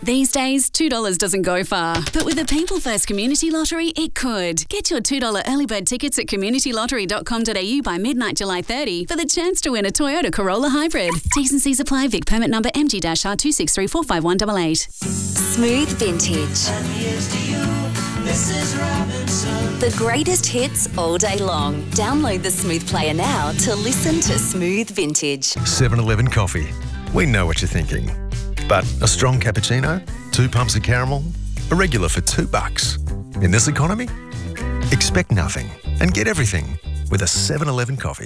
These days, $2 doesn't go far. But with the People First Community Lottery, it could. Get your $2 early bird tickets at communitylottery.com.au by midnight July 30 for the chance to win a Toyota Corolla Hybrid. T's and C's apply. Vic permit number MG-R26345188. Smooth Vintage. And here's to you, Mrs. Robinson. The greatest hits all day long. Download the Smooth Player now to listen to Smooth Vintage. 7-Eleven coffee. We know what you're thinking. But a strong cappuccino, 2 pumps of caramel, a regular for $2. In this economy, expect nothing and get everything with a 7-Eleven coffee.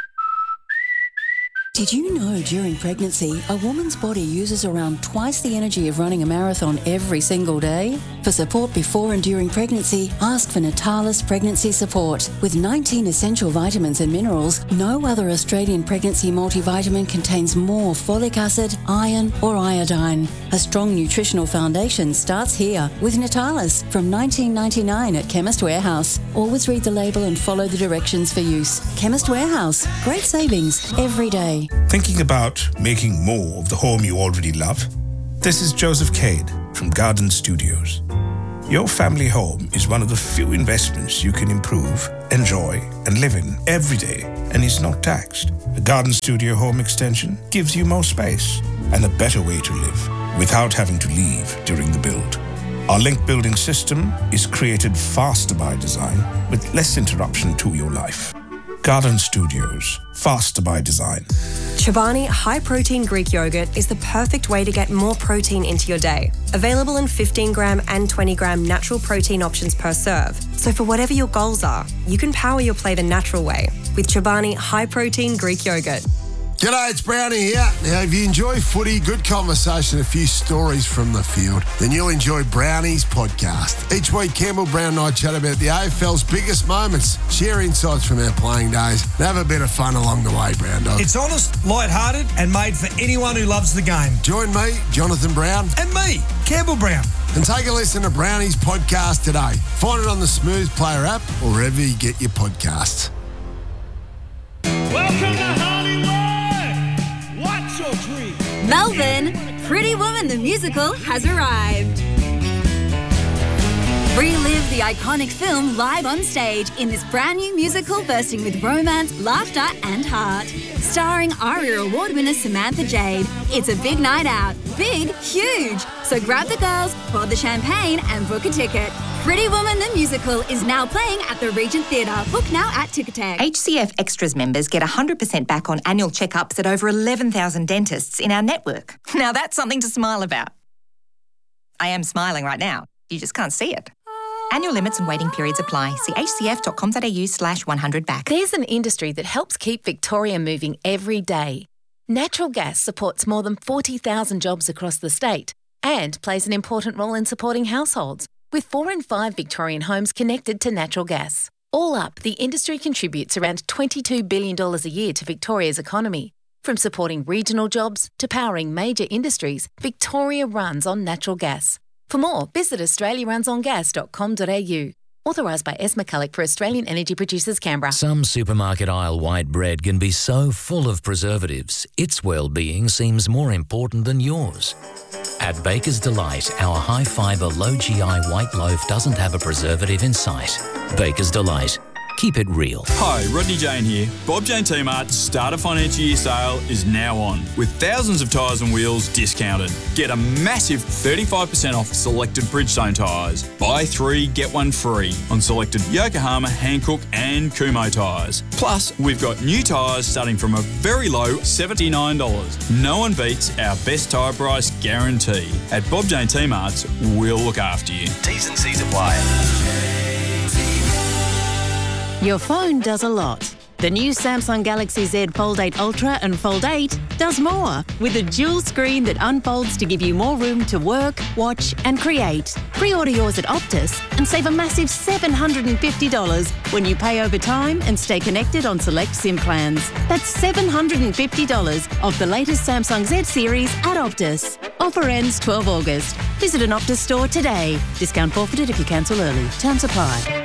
Did you know during pregnancy, a woman's body uses around twice the energy of running a marathon every single day? For support before and during pregnancy, ask for Natalis Pregnancy Support. With 19 essential vitamins and minerals, no other Australian pregnancy multivitamin contains more folic acid, iron or iodine. A strong nutritional foundation starts here with Natalis from $19.99 at Chemist Warehouse. Always read the label and follow the directions for use. Chemist Warehouse. Great savings every day. Thinking about making more of the home you already love? This is Joseph Cade from Garden Studios. Your family home is one of the few investments you can improve, enjoy, and live in every day, and is not taxed. A Garden Studio home extension gives you more space and a better way to live without having to leave during the build. Our link building system is created faster by design with less interruption to your life. Garden Studios, faster by design. Chobani High Protein Greek Yogurt is the perfect way to get more protein into your day. Available in 15 gram and 20 gram natural protein options per serve. So for whatever your goals are, you can power your play the natural way with Chobani High Protein Greek Yogurt. G'day, it's Brownie here. Now, if you enjoy footy, good conversation, a few stories from the field, then you'll enjoy Brownie's podcast. Each week, Campbell Brown and I chat about the AFL's biggest moments, share insights from our playing days, and have a bit of fun along the way, Brown Dog. It's honest, light-hearted, and made for anyone who loves the game. Join me, Jonathan Brown. And me, Campbell Brown. And take a listen to Brownie's podcast today. Find it on the Smooth Player app or wherever you get your podcasts. Welcome to Hollywood! What's your dream? Melbourne, Pretty Woman the musical has arrived. Relive the iconic film live on stage in this brand new musical bursting with romance, laughter and heart. Starring ARIA Award winner Samantha Jade. It's a big night out. Big, huge. So grab the girls, pour the champagne and book a ticket. Pretty Woman the musical is now playing at the Regent Theatre. Book now at Ticketek. HCF Extras members get 100% back on annual checkups at over 11,000 dentists in our network. Now that's something to smile about. I am smiling right now. You just can't see it. Annual limits and waiting periods apply. See hcf.com.au/100back. There's an industry that helps keep Victoria moving every day. Natural gas supports more than 40,000 jobs across the state and plays an important role in supporting households, with 4 in 5 Victorian homes connected to natural gas. All up, the industry contributes around $22 billion a year to Victoria's economy. From supporting regional jobs to powering major industries, Victoria runs on natural gas. For more, visit australiarunsongas.com.au. Authorised by S. McCulloch for Australian Energy Producers, Canberra. Some supermarket aisle white bread can be so full of preservatives, its well-being seems more important than yours. At Baker's Delight, our high-fibre, low-GI white loaf doesn't have a preservative in sight. Baker's Delight. Keep it real. Hi, Rodney Jane here. Bob Jane T-Mart's Starter Financial Year sale is now on, with thousands of tyres and wheels discounted. Get a massive 35% off selected Bridgestone tyres. Buy 3, get 1 free on selected Yokohama, Hankook and Kumho tyres. Plus, we've got new tyres starting from a very low $79. No one beats our best tyre price guarantee. At Bob Jane T-Mart's, we'll look after you. T's and C's apply. Your phone does a lot. The new Samsung Galaxy Z Fold 8 Ultra and Fold 8 does more, with a dual screen that unfolds to give you more room to work, watch and create. Pre-order yours at Optus and save a massive $750 when you pay over time and stay connected on select SIM plans. That's $750 off the latest Samsung Z series at Optus. Offer ends 12 August. Visit an Optus store today. Discount forfeited if you cancel early. Terms apply.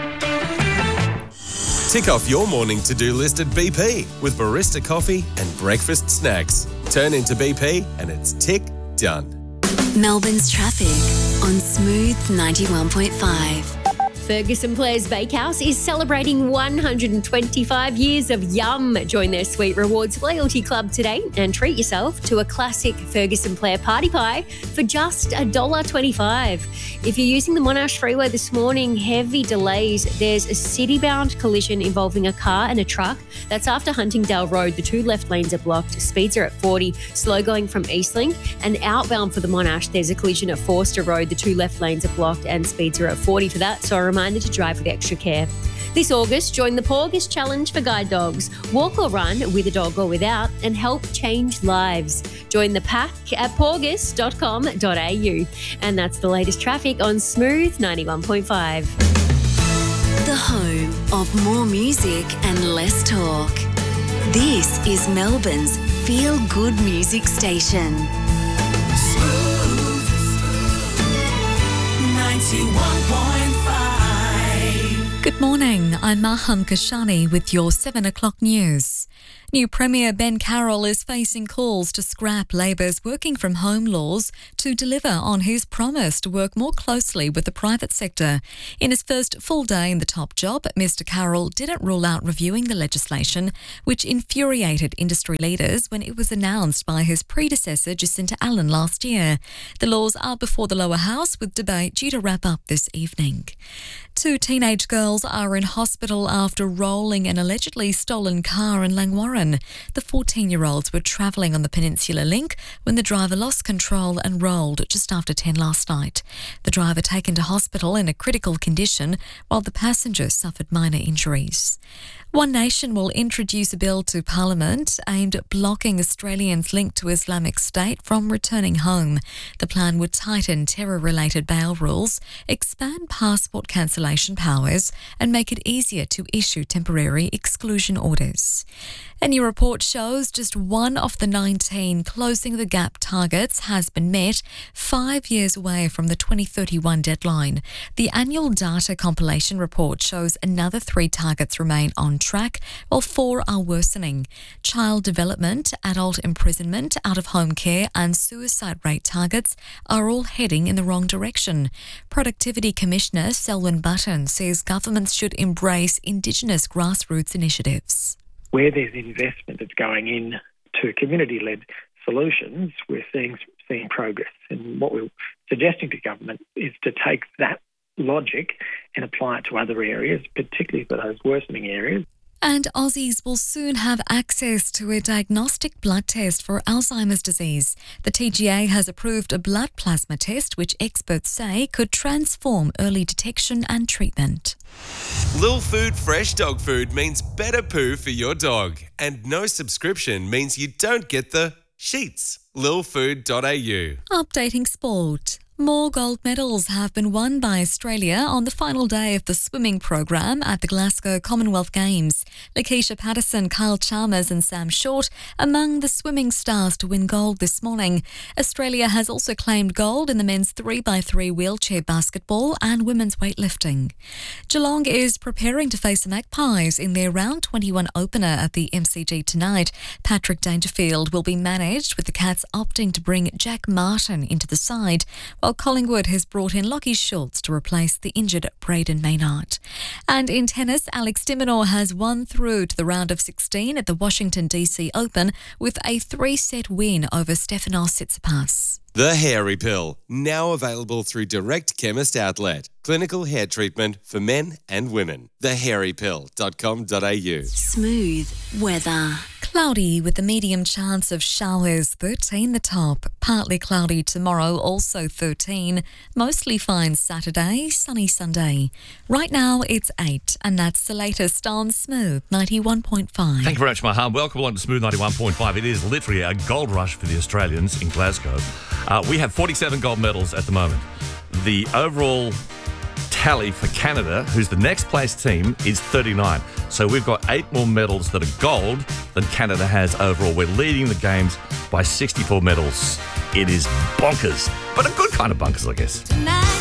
Tick off your morning to-do list at BP with barista coffee and breakfast snacks. Turn into BP and it's tick done. Melbourne's traffic on Smooth 91.5. Ferguson Players Bakehouse is celebrating 125 years of yum. Join their Sweet Rewards Loyalty Club today and treat yourself to a classic Ferguson Player Party Pie for just $1.25. If you're using the Monash Freeway this morning, heavy delays. There's a city-bound collision involving a car and a truck. That's after Huntingdale Road. The two left lanes are blocked. Speeds are at 40. Slow going from Eastlink. And outbound for the Monash, there's a collision at Forster Road. The two left lanes are blocked and speeds are at 40 for that. So a reminder to drive with extra care. This August, join the Porgus Challenge for Guide Dogs. Walk or run with a dog or without and help change lives. Join the pack at porgus.com.au. And that's the latest traffic on Smooth 91.5. The home of more music and less talk. This is Melbourne's feel-good music station. Smooth 91.5. Good morning, I'm Maham Kashani with your 7 o'clock news. New Premier Ben Carroll is facing calls to scrap Labor's working from home laws to deliver on his promise to work more closely with the private sector. In his first full day in the top job, Mr Carroll didn't rule out reviewing the legislation, which infuriated industry leaders when it was announced by his predecessor Jacinta Allen last year. The laws are before the lower house, with debate due to wrap up this evening. 2 teenage girls are in hospital after rolling an allegedly stolen car in Langwarrin. The 14-year-olds were travelling on the Peninsula Link when the driver lost control and rolled just after 10 last night. The driver taken to hospital in a critical condition while the passenger suffered minor injuries. One Nation will introduce a bill to Parliament aimed at blocking Australians linked to Islamic State from returning home. The plan would tighten terror-related bail rules, expand passport cancellation powers, and make it easier to issue temporary exclusion orders. A new report shows just one of the 19 Closing the Gap targets has been met, 5 years away from the 2031 deadline. The annual data compilation report shows another 3 targets remain on track, while 4 are worsening. Child development, adult imprisonment, out-of-home care and suicide rate targets are all heading in the wrong direction. Productivity Commissioner Selwyn Button says governments should embrace Indigenous grassroots initiatives. Where there's investment that's going in to community-led solutions, we're seeing progress. And what we're suggesting to government is to take that logic and apply it to other areas, particularly for those worsening areas. And Aussies will soon have access to a diagnostic blood test for Alzheimer's disease. The TGA has approved a blood plasma test which experts say could transform early detection and treatment. Lil Food Fresh Dog Food means better poo for your dog. And no subscription means you don't get the sheets. lilfood.au. Updating sport. More gold medals have been won by Australia on the final day of the swimming program at the Glasgow Commonwealth Games. Lakeisha Patterson, Kyle Chalmers and Sam Short among the swimming stars to win gold this morning. Australia has also claimed gold in the men's 3x3 wheelchair basketball and women's weightlifting. Geelong is preparing to face the Magpies in their round 21 opener at the MCG tonight. Patrick Dangerfield will be managed, with the Cats opting to bring Jack Martin into the side, while Collingwood has brought in Lockie Schultz to replace the injured Braden Maynard. And in tennis, Alex de Minaur has won through to the round of 16 at the Washington DC Open with a 3-set win over Stefanos Tsitsipas. The Hairy Pill, now available through Direct Chemist Outlet. Clinical hair treatment for men and women. thehairypill.com.au. Smooth weather. Cloudy with a medium chance of showers, 13 the top. Partly cloudy tomorrow, also 13. Mostly fine Saturday, sunny Sunday. Right now it's 8, and that's the latest on Smooth 91.5. Thank you very much, Maham. Welcome along to Smooth 91.5. It is literally a gold rush for the Australians in Glasgow. We have 47 gold medals at the moment. The overall tally for Canada, who's the next place team, is 39. So we've got 8 more medals that are gold than Canada has overall. We're leading the games by 64 medals. It is bonkers, but a good kind of bonkers, I guess. Tonight.